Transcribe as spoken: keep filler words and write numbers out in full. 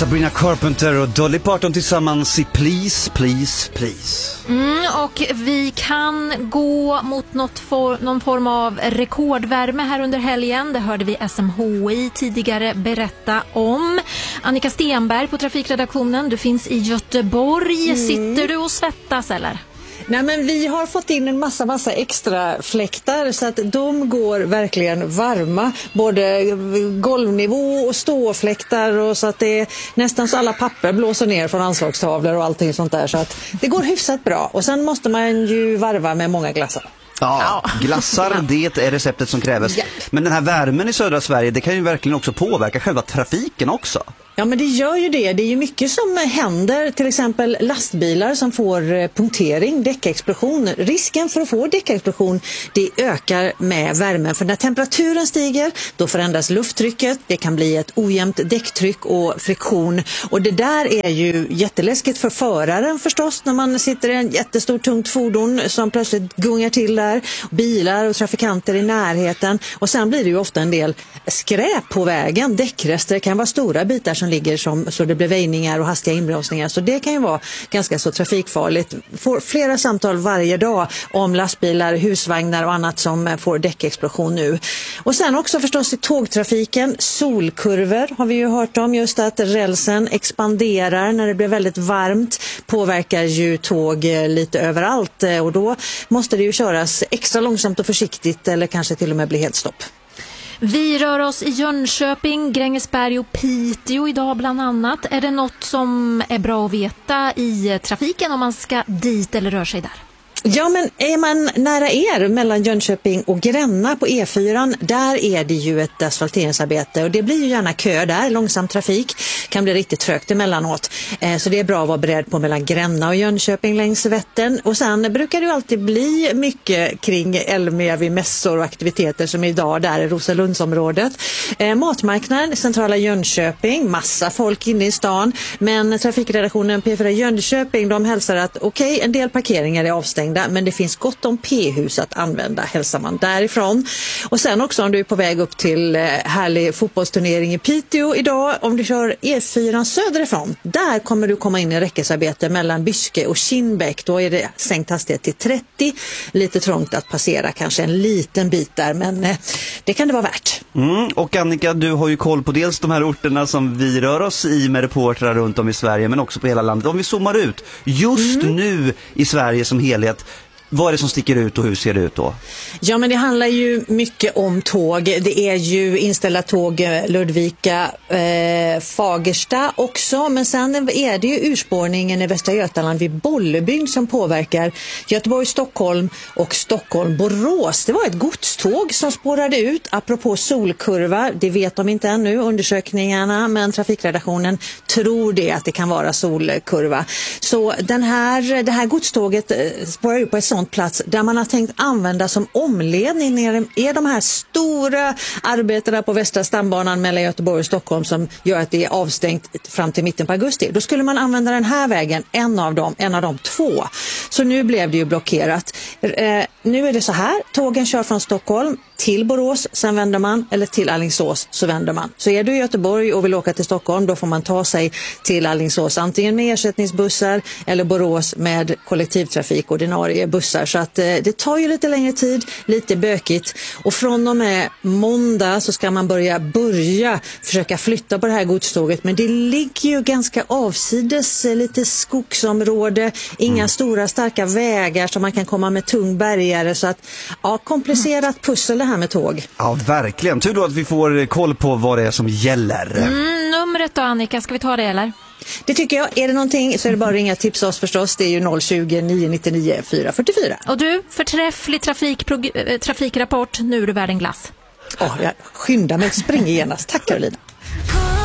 Sabrina Carpenter och Dolly Parton tillsammans i Please, Please, Please. Mm, och vi kan gå mot något for, någon form av rekordvärme här under helgen. Det hörde vi S M H I tidigare berätta om. Annika Stenberg på trafikredaktionen, du finns i Göteborg. Mm. Sitter du och svettas eller? Nej, men vi har fått in en massa massa extra fläktar så att de går verkligen varma, både golvnivå och ståfläktar, och så att det är nästan så alla papper blåser ner från anslagstavlor och allting sånt där, så att det går hyfsat bra. Och sen måste man ju varva med många glassar. Ja, glassar, det är receptet som krävs. Ja. Men den här värmen i södra Sverige, det kan ju verkligen också påverka själva trafiken också. Ja, men det gör ju det. Det är ju mycket som händer, till exempel lastbilar som får punktering, däckexplosion. Risken för att få däckexplosion, det ökar med värmen. För när temperaturen stiger, då förändras lufttrycket. Det kan bli ett ojämnt däcktryck och friktion. Och det där är ju jätteläskigt för föraren förstås, när man sitter i en jättestor tungt fordon som plötsligt gungar till där. Bilar och trafikanter i närheten. Och sen blir det ju ofta en del skräp på vägen. Däckrester kan vara stora bitar som ligger som, så det blir väjningar och hastiga inbromsningar. Så det kan ju vara ganska så trafikfarligt. Får flera samtal varje dag om lastbilar, husvagnar och annat som får däckexplosion nu. Och sen också förstås i tågtrafiken, solkurvor har vi ju hört om, just att rälsen expanderar när det blir väldigt varmt, påverkar ju tåg lite överallt, och då måste det ju köras extra långsamt och försiktigt, eller kanske till och med bli helt stopp. Vi rör oss i Jönköping, Grängesberg och Piteå idag bland annat. Är det något som är bra att veta i trafiken om man ska dit eller rör sig där? Ja, men är man nära er mellan Jönköping och Gränna på E fyra, där är det ju ett asfalteringsarbete, och det blir ju gärna kö där, långsam trafik, kan bli riktigt trögt emellanåt. Eh, så det är bra att vara beredd på mellan Gränna och Jönköping längs Vättern. Och sen brukar det ju alltid bli mycket kring Elmia vid mässor och aktiviteter, som idag där i Rosalundsområdet. Eh, matmarknaden, centrala Jönköping, massa folk inne i stan, men trafikredaktionen P fyra Jönköping, de hälsar att okej, okay, en del parkeringar är avstängda, men det finns gott om P-hus att använda, hälsar man därifrån. Och sen också om du är på väg upp till härlig fotbollsturnering i Piteå idag, om du kör E fyra söderifrån, där kommer du komma in i räckesarbete mellan Byske och Kinnbäck. Då är det sänkt hastighet till trettio, lite trångt att passera, kanske en liten bit där, men det kan det vara värt. Mm, och Annika, du har ju koll på dels de här orterna som vi rör oss i med reportrar runt om i Sverige, men också på hela landet. Om vi zoomar ut, just mm. nu i Sverige som helhet, vad är det som sticker ut och hur ser det ut då? Ja, men det handlar ju mycket om tåg. Det är ju inställda tåg Ludvika, eh, Fagersta också. Men sen är det ju urspårningen i Västra Götaland vid Bollebygd som påverkar Göteborg-Stockholm och Stockholm-Borås. Det var ett godståg som spårade ut, apropå solkurva. Det vet de inte ännu, undersökningarna, men trafikredaktionen tror det, att det kan vara solkurva. Så den här, det här godståget spårar ut på ett sånt plats där man har tänkt använda som omledning när det är de här stora arbetena på Västra stambanan mellan Göteborg och Stockholm som gör att det är avstängt fram till mitten på augusti. Då skulle man använda den här vägen, en av dem, en av de två. Så nu blev det ju blockerat. Eh, nu är det så här, tågen kör från Stockholm till Borås, sen vänder man, eller till Alingsås så vänder man. Så är du i Göteborg och vill åka till Stockholm, då får man ta sig till Alingsås antingen med ersättningsbussar eller Borås med kollektivtrafik, ordinarie bussar. Så att eh, det tar ju lite längre tid, lite bökigt, och från och med måndag så ska man börja börja försöka flytta på det här godståget, men det ligger ju ganska avsides, lite skogsområde, inga mm. stora starka vägar som man kan komma med tung bärgare, så att ja, komplicerat pussel det här med tåg. Ja, verkligen. Tur då att vi får koll på vad det är som gäller. Mm, numret då, Annika, ska vi ta det eller? Det tycker jag. Är det någonting så är det bara att ringa och tipsa oss förstås. Det är ju noll tjugo, nio nittionio, fyra fyrtiofyra. Och du, förträfflig trafikprog- trafikrapport. Nu är du värd en glass. Oh, jag skyndar mig, springer genast. Tack Karolina.